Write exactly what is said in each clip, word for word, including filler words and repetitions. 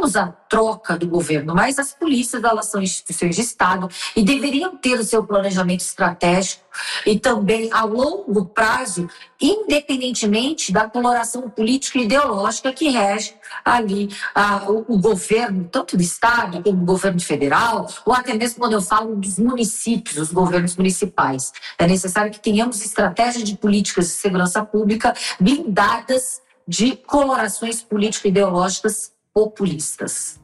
queremos a troca do governo, mas as polícias, elas são instituições de Estado e deveriam ter o seu planejamento estratégico e também a longo prazo, independentemente da coloração política e ideológica que rege ali ah, o, o governo, tanto do Estado como do governo federal, ou até mesmo quando eu falo dos municípios, os governos municipais. É necessário que tenhamos estratégias de políticas de segurança pública blindadas de colorações político-ideológicas populistas.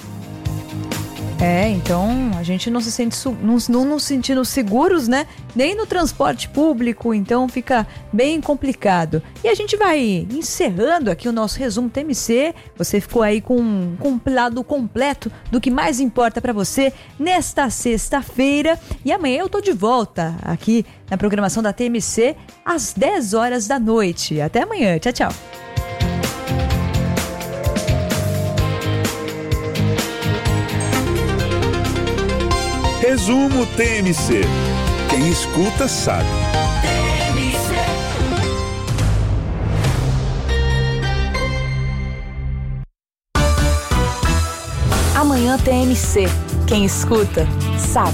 É, então a gente não se sente não, não nos sentindo seguros, né? Nem no transporte público, então fica bem complicado. E a gente vai encerrando aqui o nosso resumo T M C. Você ficou aí com um compilado completo do que mais importa para você nesta sexta-feira. E amanhã eu tô de volta aqui na programação da T M C às dez horas da noite. Até amanhã. Tchau, tchau. Resumo T M C. Quem escuta sabe. Amanhã T M C. Quem escuta sabe.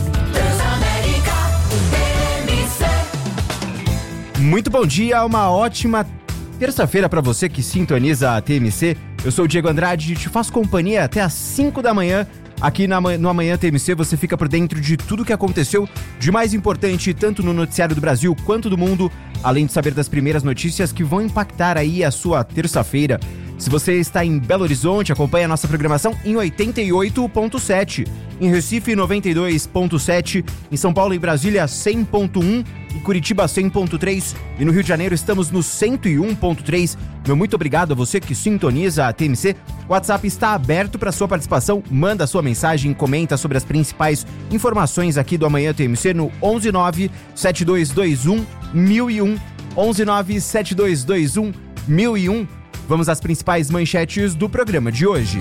Muito bom dia, uma ótima terça-feira para você que sintoniza a T M C. Eu sou o Diego Andrade e te faço companhia até às cinco da manhã. Aqui na, no Amanhã T M C você fica por dentro de tudo que aconteceu de mais importante, tanto no noticiário do Brasil quanto do mundo, além de saber das primeiras notícias que vão impactar aí a sua terça-feira. Se você está em Belo Horizonte, acompanhe a nossa programação em oitenta e oito ponto sete, em Recife noventa e dois ponto sete, em São Paulo e Brasília cem ponto um, em Curitiba cem ponto três e no Rio de Janeiro estamos no cento e um ponto três. Meu muito obrigado a você que sintoniza a T M C. O WhatsApp está aberto para sua participação. Manda a sua mensagem, comenta sobre as principais informações aqui do Amanhã T M C no onze nove sete dois dois um mil e um, onze nove sete dois dois um mil e um. Vamos às principais manchetes do programa de hoje.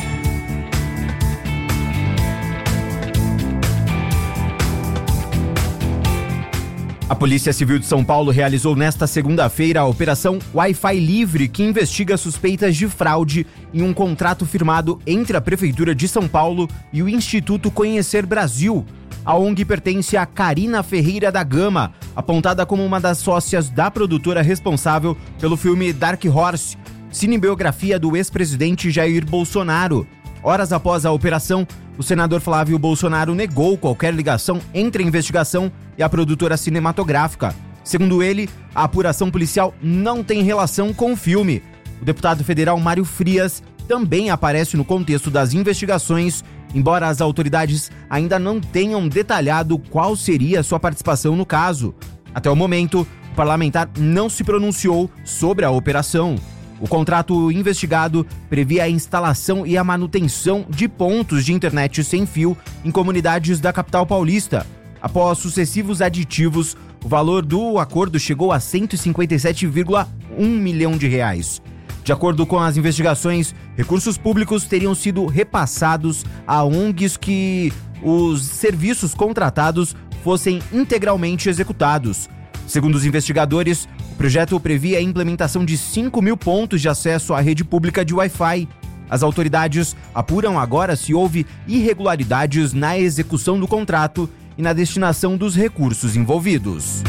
A Polícia Civil de São Paulo realizou nesta segunda-feira a Operação Wi-Fi Livre, que investiga suspeitas de fraude em um contrato firmado entre a Prefeitura de São Paulo e o Instituto Conhecer Brasil. A O N G pertence a Karina Ferreira da Gama, apontada como uma das sócias da produtora responsável pelo filme Dark Horse, cinebiografia do ex-presidente Jair Bolsonaro. Horas após a operação, o senador Flávio Bolsonaro negou qualquer ligação entre a investigação e a produtora cinematográfica. Segundo ele, a apuração policial não tem relação com o filme. O deputado federal Mário Frias também aparece no contexto das investigações, embora as autoridades ainda não tenham detalhado qual seria sua participação no caso. Até o momento, o parlamentar não se pronunciou sobre a operação. O contrato investigado previa a instalação e a manutenção de pontos de internet sem fio em comunidades da capital paulista. Após sucessivos aditivos, o valor do acordo chegou a cento e cinquenta e sete vírgula um milhão de reais. De acordo com as investigações, recursos públicos teriam sido repassados a O N Gs que os serviços contratados fossem integralmente executados. Segundo os investigadores, o projeto previa a implementação de cinco mil pontos de acesso à rede pública de Wi-Fi. As autoridades apuram agora se houve irregularidades na execução do contrato e na destinação dos recursos envolvidos.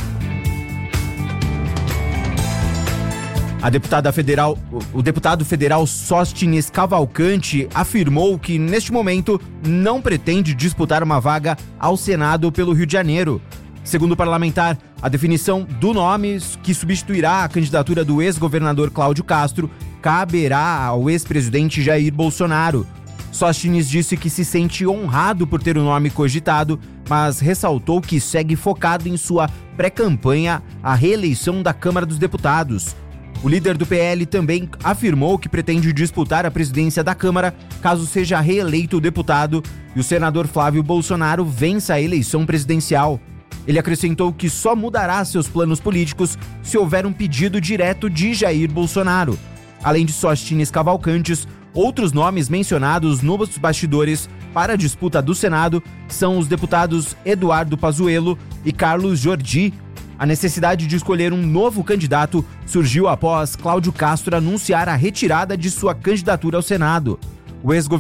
A deputada federal, o deputado federal Sóstenes Cavalcante afirmou que, neste momento, não pretende disputar uma vaga ao Senado pelo Rio de Janeiro. Segundo o parlamentar, a definição do nome que substituirá a candidatura do ex-governador Cláudio Castro caberá ao ex-presidente Jair Bolsonaro. Sóstenes disse que se sente honrado por ter o nome cogitado, mas ressaltou que segue focado em sua pré-campanha à reeleição da Câmara dos Deputados. O líder do P L também afirmou que pretende disputar a presidência da Câmara caso seja reeleito o deputado e o senador Flávio Bolsonaro vença a eleição presidencial. Ele acrescentou que só mudará seus planos políticos se houver um pedido direto de Jair Bolsonaro. Além de Sóstenes Cavalcantes, outros nomes mencionados nos bastidores para a disputa do Senado são os deputados Eduardo Pazuello e Carlos Jordi. A necessidade de escolher um novo candidato surgiu após Cláudio Castro anunciar a retirada de sua candidatura ao Senado. O ex